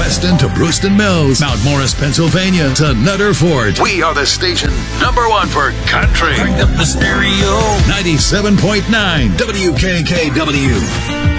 Weston to Brewston Mills, Mount Morris, Pennsylvania to Nutter Fort. We are the station #1 for country. Bring up the stereo. 97.9 WKKW.